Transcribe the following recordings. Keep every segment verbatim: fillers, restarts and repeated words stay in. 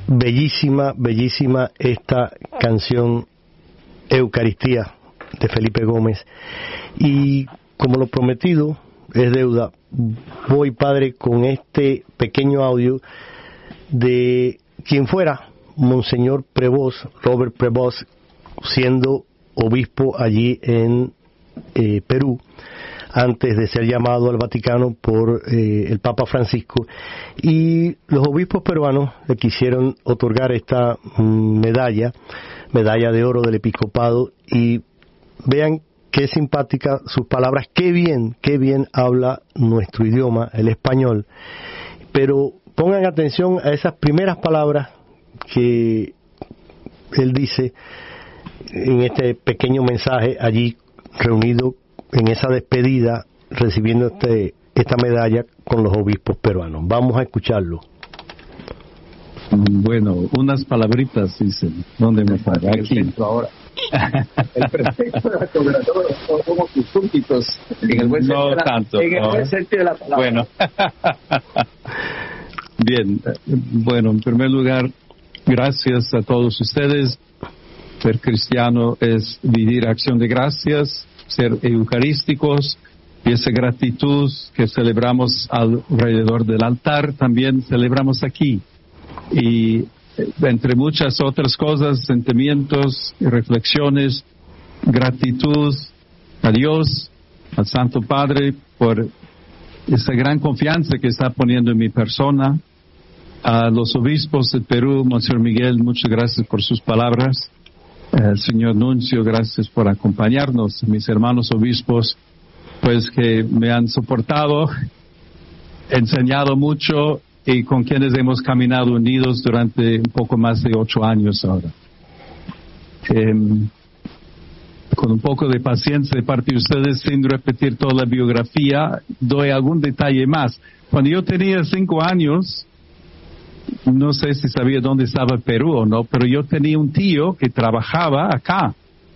bellísima, bellísima esta canción Eucaristía de Felipe Gómez. Y como lo prometido es deuda, voy, Padre, con este pequeño audio de quien fuera Monseñor Prevost, Robert Prevost, siendo obispo allí en eh, Perú, antes de ser llamado al Vaticano por eh, el Papa Francisco, y los obispos peruanos le quisieron otorgar esta mm, medalla, medalla de oro del episcopado, y vean qué simpática sus palabras, qué bien, qué bien habla nuestro idioma, el español, pero pongan atención a esas primeras palabras que él dice en este pequeño mensaje allí reunido en esa despedida, recibiendo este, esta medalla con los obispos peruanos. Vamos a escucharlo. Bueno, unas palabritas dicen. ¿Dónde me paga? Aquí. Ahora. El prefecto de la gobernadora somos sus súbditos en el buen no sentido, tanto, en el no. buen sentido de la palabra. Bueno. Bien, bueno, en primer lugar, gracias a todos ustedes. Ser cristiano es vivir acción de gracias, ser eucarísticos, y esa gratitud que celebramos alrededor del altar también celebramos aquí. Y entre muchas otras cosas, sentimientos y reflexiones, gratitud a Dios, al Santo Padre, por esa gran confianza que está poniendo en mi persona, a los obispos de Perú, Monseñor Miguel, muchas gracias por sus palabras, el señor Nuncio, gracias por acompañarnos, mis hermanos obispos, pues que me han soportado, enseñado mucho, y con quienes hemos caminado unidos durante un poco más de ocho años ahora. Eh, con un poco de paciencia de parte de ustedes, sin repetir toda la biografía, doy algún detalle más. Cuando yo tenía cinco años, no sé si sabía dónde estaba Perú o no, pero yo tenía un tío que trabajaba acá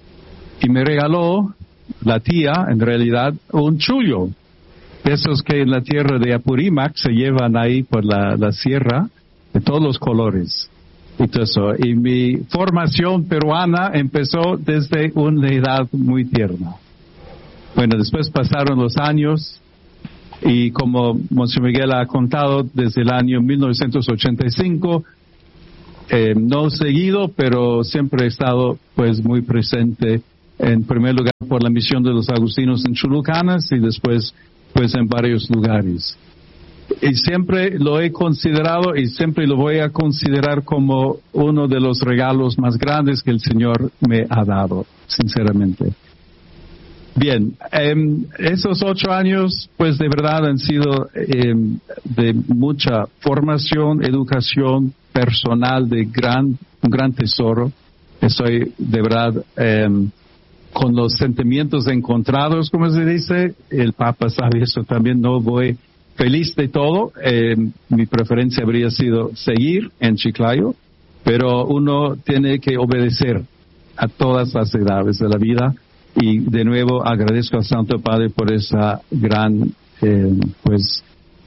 y me regaló, la tía, en realidad, un chullo. Esos que en la tierra de Apurímac se llevan ahí por la, la sierra, de todos los colores. Y, todo eso. Y mi formación peruana empezó desde una edad muy tierna. Bueno, después pasaron los años, y como Monseñor Miguel ha contado, desde el año mil novecientos ochenta y cinco, eh, no seguido, pero siempre he estado pues muy presente, en primer lugar por la misión de los agustinos en Chulucanas, y después pues en varios lugares. Y siempre lo he considerado y siempre lo voy a considerar como uno de los regalos más grandes que el Señor me ha dado, sinceramente. Bien, eh, esos ocho años pues de verdad han sido eh, de mucha formación, educación personal, de gran, un gran tesoro. Estoy de verdad eh, con los sentimientos encontrados, como se dice. El Papa sabe eso también. No voy feliz de todo. Eh, mi preferencia habría sido seguir en Chiclayo, pero uno tiene que obedecer a todas las edades de la vida. Y de nuevo agradezco al Santo Padre por esa gran, eh, pues,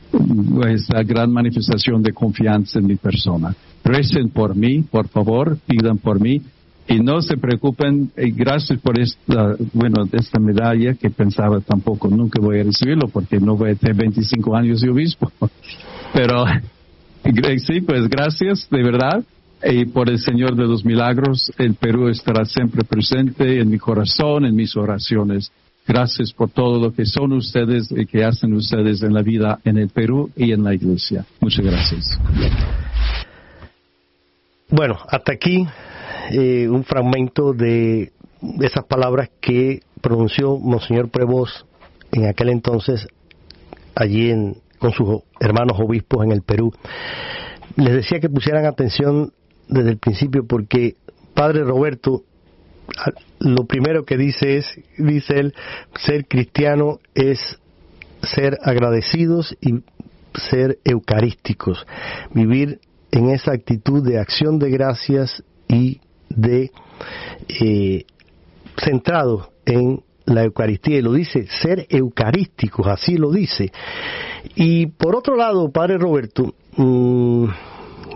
esa gran manifestación de confianza en mi persona. Recen por mí, por favor, pidan por mí. Y no se preocupen, y gracias por esta, bueno, esta medalla que pensaba tampoco nunca voy a recibirlo porque no voy a tener veinticinco años de obispo. Pero sí, pues gracias, de verdad. Y por el Señor de los Milagros, el Perú estará siempre presente en mi corazón, en mis oraciones. Gracias por todo lo que son ustedes y que hacen ustedes en la vida en el Perú y en la Iglesia. Muchas gracias. Bueno, hasta aquí eh, un fragmento de esas palabras que pronunció Monseñor Prevost en aquel entonces allí en, con sus hermanos obispos en el Perú. Les decía que pusieran atención desde el principio porque Padre Roberto lo primero que dice es, dice él, ser cristiano es ser agradecidos y ser eucarísticos, vivir en esa actitud de acción de gracias y de eh, centrado en la Eucaristía, y lo dice, ser eucarísticos, así lo dice. Y por otro lado, Padre Roberto, mmm, él dice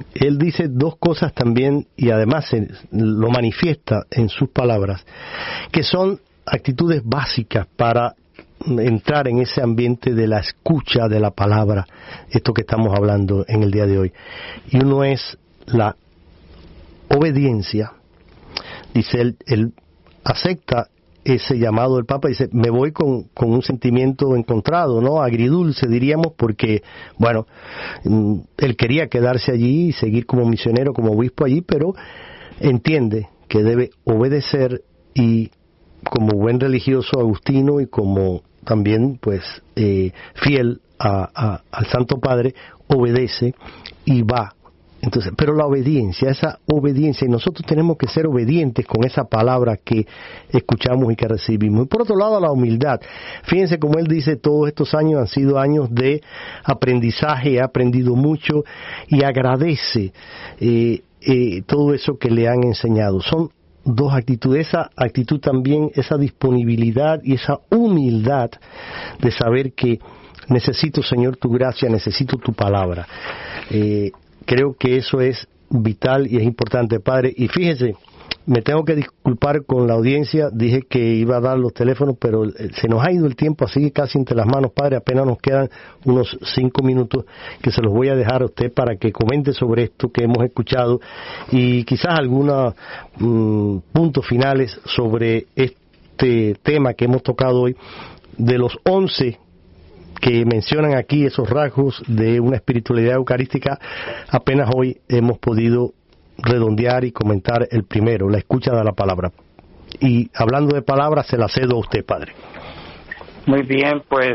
dice dos cosas también, y además se, lo manifiesta en sus palabras, que son actitudes básicas para entrar en ese ambiente de la escucha de la palabra, esto que estamos hablando en el día de hoy. Y uno es la obediencia. Dice él, él acepta ese llamado del Papa, dice, me voy con, con un sentimiento encontrado, ¿no? Agridulce, diríamos, porque, bueno, él quería quedarse allí y seguir como misionero, como obispo allí, pero entiende que debe obedecer y, como buen religioso agustino y como también, pues, eh, fiel a, a, al Santo Padre, obedece y va. Entonces, pero la obediencia, esa obediencia, y nosotros tenemos que ser obedientes con esa palabra que escuchamos y que recibimos. Y por otro lado, la humildad. Fíjense como él dice, todos estos años han sido años de aprendizaje, he aprendido mucho y agradece eh, eh, todo eso que le han enseñado. Son dos actitudes, esa actitud también, esa disponibilidad y esa humildad de saber que necesito, Señor, tu gracia, necesito tu palabra. Eh, Creo que eso es vital y es importante, Padre. Y fíjese, me tengo que disculpar con la audiencia, dije que iba a dar los teléfonos, pero se nos ha ido el tiempo así casi entre las manos, Padre. Apenas nos quedan unos cinco minutos que se los voy a dejar a usted para que comente sobre esto que hemos escuchado y quizás algunos mmm, puntos finales sobre este tema que hemos tocado hoy, de los once que mencionan aquí, esos rasgos de una espiritualidad eucarística. Apenas hoy hemos podido redondear y comentar el primero, la escucha de la palabra. Y hablando de palabras, se la cedo a usted, Padre. Muy bien, pues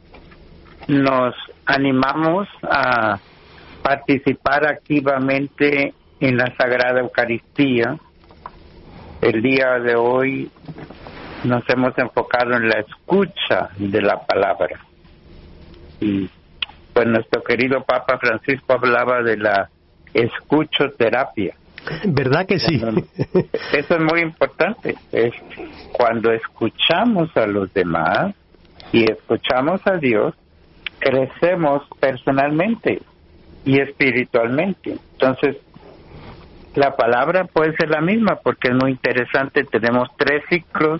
nos animamos a participar activamente en la Sagrada Eucaristía. El día de hoy nos hemos enfocado en la escucha de la palabra. Y pues nuestro querido Papa Francisco hablaba de la escuchoterapia. ¿Verdad que sí? Eso es muy importante. Es cuando escuchamos a los demás y escuchamos a Dios, crecemos personalmente y espiritualmente. Entonces, la palabra puede ser la misma porque es muy interesante. Tenemos tres ciclos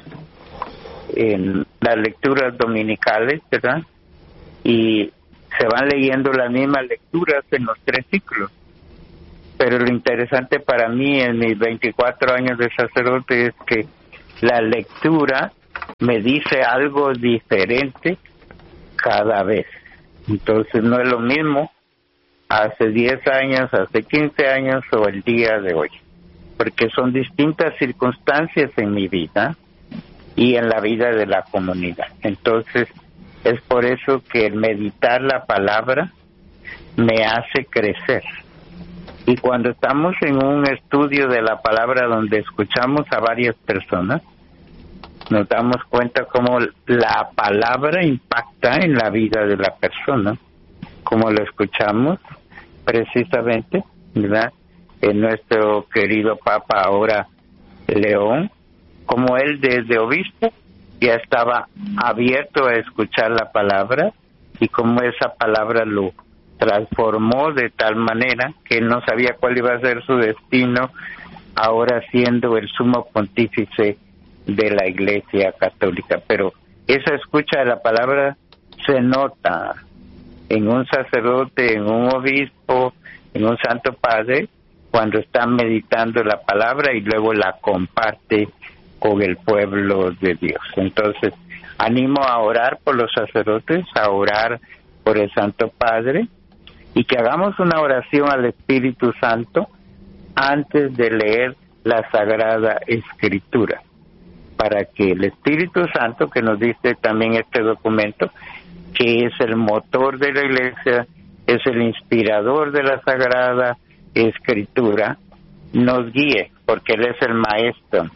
en las lecturas dominicales, ¿verdad? Y se van leyendo las mismas lecturas en los tres ciclos. Pero lo interesante para mí en mis veinticuatro años de sacerdote es que la lectura me dice algo diferente cada vez. Entonces no es lo mismo hace diez años, hace quince años o el día de hoy, porque son distintas circunstancias en mi vida y en la vida de la comunidad. Entonces es por eso que el meditar la palabra me hace crecer. Y cuando estamos en un estudio de la palabra donde escuchamos a varias personas, nos damos cuenta cómo la palabra impacta en la vida de la persona, como lo escuchamos precisamente, ¿verdad? En nuestro querido Papa ahora León, como él desde obispo ya estaba abierto a escuchar la palabra y como esa palabra lo transformó de tal manera que él no sabía cuál iba a ser su destino, ahora siendo el sumo pontífice de la Iglesia Católica. Pero esa escucha de la palabra se nota en un sacerdote, en un obispo, en un santo padre, cuando está meditando la palabra y luego la comparte con el pueblo de Dios. Entonces, animo a orar por los sacerdotes, a orar por el Santo Padre, y que hagamos una oración al Espíritu Santo antes de leer la Sagrada Escritura, para que el Espíritu Santo, que nos dice también este documento, que es el motor de la Iglesia, es el inspirador de la Sagrada Escritura, nos guíe, porque Él es el Maestro,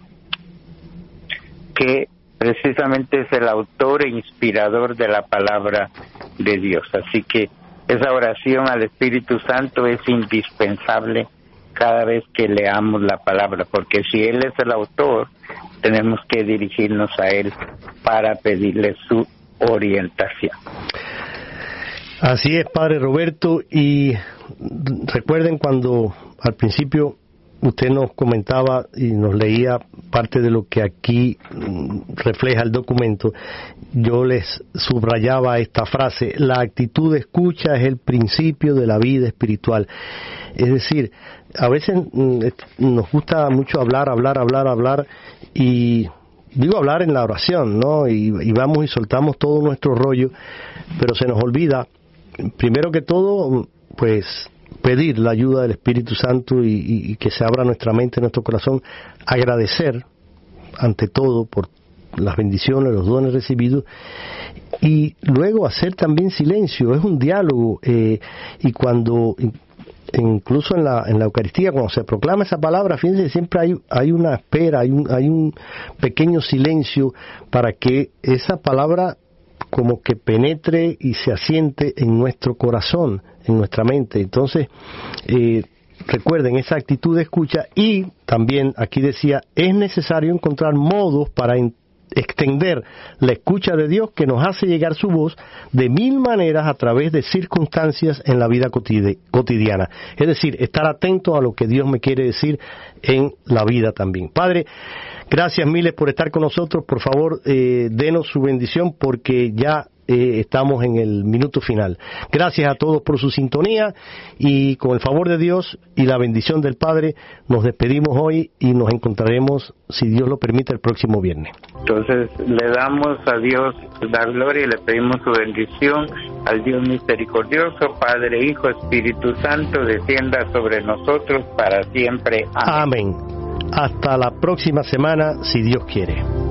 que precisamente es el autor e inspirador de la palabra de Dios. Así que esa oración al Espíritu Santo es indispensable cada vez que leamos la palabra, porque si Él es el autor, tenemos que dirigirnos a Él para pedirle su orientación. Así es, Padre Roberto, y recuerden cuando al principio usted nos comentaba y nos leía parte de lo que aquí refleja el documento. Yo les subrayaba esta frase: la actitud de escucha es el principio de la vida espiritual. Es decir, a veces nos gusta mucho hablar, hablar, hablar, hablar, y digo hablar en la oración, ¿no? Y, y vamos y soltamos todo nuestro rollo, pero se nos olvida, primero que todo, pues pedir la ayuda del Espíritu Santo y, y, y que se abra nuestra mente, nuestro corazón, agradecer ante todo por las bendiciones, los dones recibidos, y luego hacer también silencio. Es un diálogo, eh, y cuando incluso en la en la Eucaristía, cuando se proclama esa palabra, fíjense, siempre hay hay una espera, hay un hay un pequeño silencio para que esa palabra como que penetre y se asiente en nuestro corazón, en nuestra mente. Entonces, eh, recuerden esa actitud de escucha, y también aquí decía, es necesario encontrar modos para en, extender la escucha de Dios, que nos hace llegar su voz de mil maneras a través de circunstancias en la vida cotidiana. Es decir, estar atento a lo que Dios me quiere decir en la vida también. Padre, gracias miles por estar con nosotros. Por favor, eh, denos su bendición, porque ya eh, estamos en el minuto final. Gracias a todos por su sintonía, y con el favor de Dios y la bendición del Padre nos despedimos hoy, y nos encontraremos, si Dios lo permite, el próximo viernes. Entonces le damos a Dios la gloria y le pedimos su bendición al Dios misericordioso, Padre, Hijo, Espíritu Santo, descienda sobre nosotros para siempre. Amén. Amén. Hasta la próxima semana, si Dios quiere.